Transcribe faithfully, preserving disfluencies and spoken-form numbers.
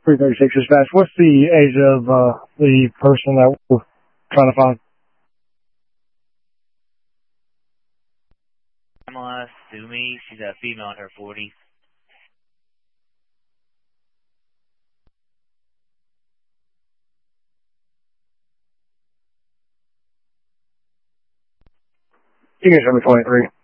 three thirty-six dispatch. What's the age of uh, the person that we're trying to find? Pamela Sumi. She's a female in her forties. You can show me twenty-three.